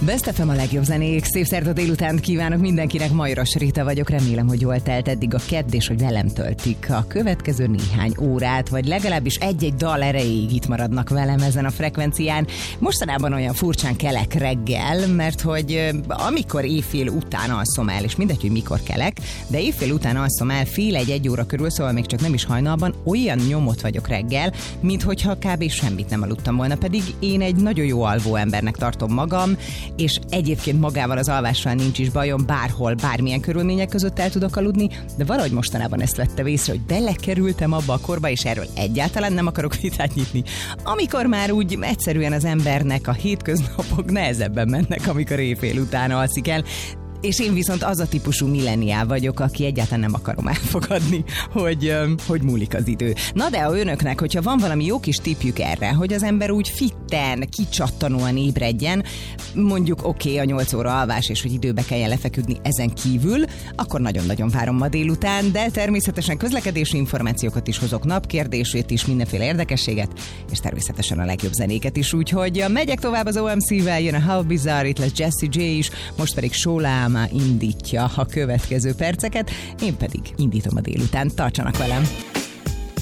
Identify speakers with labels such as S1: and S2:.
S1: Best FM a legjobb zenék. Szép szerda délután kívánok mindenkinek. Majoras Rita vagyok. Remélem, hogy jól telt eddig a kedd, és hogy velem töltik a következő néhány órát, vagy legalábbis egy-egy dal erejéig itt maradnak velem ezen a frekvencián. Mostanában olyan furcsán kelek reggel, mert hogy amikor éjfél után alszom el, és mindegy, hogy mikor kelek, de éjfél után alszom el fél egy óra körül, szóval még csak nem is hajnalban, olyan nyomot vagyok reggel, minthogyha kb. Semmit nem aludtam volna, pedig én egy nagyon jó alvó embernek tartom magam, és egyébként magával az alvással nincs is bajom, bárhol, bármilyen körülmények között el tudok aludni, de valahogy mostanában ezt vettem észre, hogy belekerültem abba a korba, és erről egyáltalán nem akarok vitát nyitni. Amikor már úgy egyszerűen az embernek a hétköznapok nehezebben mennek, amikor éjfél után alszik el, és én viszont az a típusú milleniál vagyok, aki egyáltalán nem akarom elfogadni, hogy múlik az idő. Na de a önöknek, hogyha van valami jó kis tippjük erre, hogy az ember úgy fitten, kicsattanóan ébredjen, mondjuk a 8 óra alvás, és hogy időbe kelljen lefeküdni ezen kívül, akkor nagyon-nagyon várom ma délután, de természetesen közlekedési információkat is hozok, napkérdését is, mindenféle érdekességet, és természetesen a legjobb zenéket is, úgyhogy megyek tovább az OMC-vel, jön a How Bizarre, itt lesz Jessie J is, most pedig Sólám indítja a következő perceket, én pedig indítom a délután. Tartsanak velem!